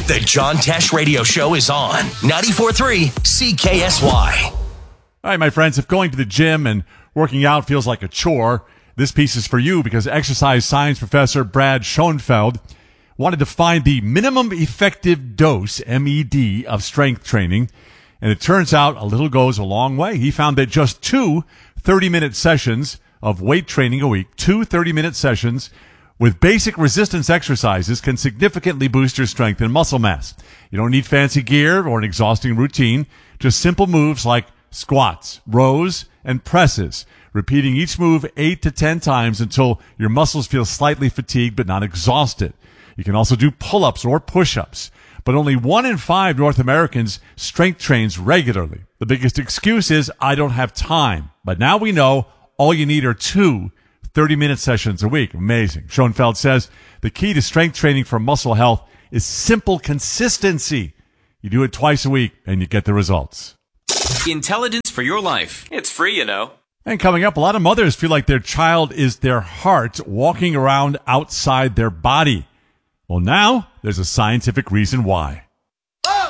The John Tesh Radio Show is on 94.3 CKSY. All right, my friends, if going to the gym and working out feels like a chore, this piece is for you because exercise science professor Brad Schoenfeld wanted to find the minimum effective dose, MED, of strength training. And it turns out a little goes a long way. He found that just 2 30-minute sessions of weight training a week, 2 30-minute sessions with basic resistance exercises can significantly boost your strength and muscle mass. You don't need fancy gear or an exhausting routine, just simple moves like squats, rows, and presses, repeating each move 8 to 10 times until your muscles feel slightly fatigued but not exhausted. You can also do pull-ups or push-ups, but only 1 in 5 North Americans strength trains regularly. The biggest excuse is, I don't have time. But now we know all you need are 2 30-minute sessions a week. Amazing. Schoenfeld says the key to strength training for muscle health is simple consistency. You do it twice a week and you get the results. Intelligence for your life. It's free, you know. And coming up, a lot of mothers feel like their child is their heart walking around outside their body. Well, now there's a scientific reason why.